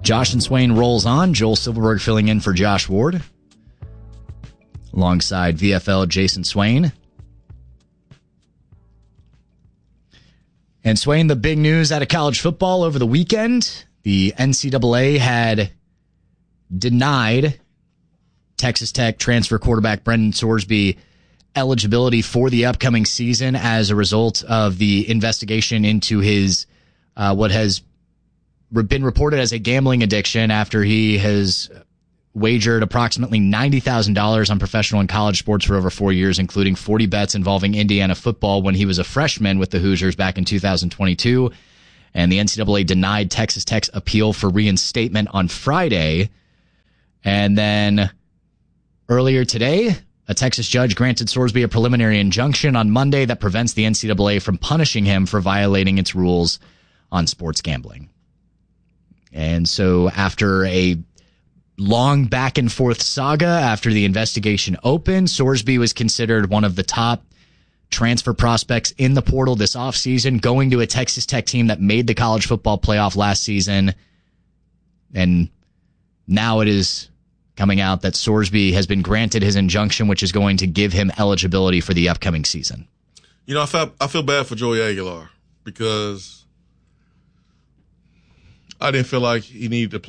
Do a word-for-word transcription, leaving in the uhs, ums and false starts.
Josh and Swain rolls on. Joel Silverberg filling in for Josh Ward, alongside V F L Jason Swain. And Swain, the big news out of college football over the weekend, the N C double A had denied Texas Tech transfer quarterback Brendan Sorsby eligibility for the upcoming season as a result of the investigation into his uh, what has been reported as a gambling addiction after he has wagered approximately ninety thousand dollars on professional and college sports for over four years, including forty bets involving Indiana football when he was a freshman with the Hoosiers back in two thousand twenty-two. And the N C double A denied Texas Tech's appeal for reinstatement on Friday. And then earlier today, a Texas judge granted Sorsby a preliminary injunction on Monday that prevents the N C double A from punishing him for violating its rules on sports gambling. And so after a long back and forth saga after the investigation opened, Sorsby was considered one of the top transfer prospects in the portal this offseason, going to a Texas Tech team that made the college football playoff last season. And now it is coming out that Sorsby has been granted his injunction, which is going to give him eligibility for the upcoming season. You know, I feel, I feel bad for Joey Aguilar because I didn't feel like he needed to play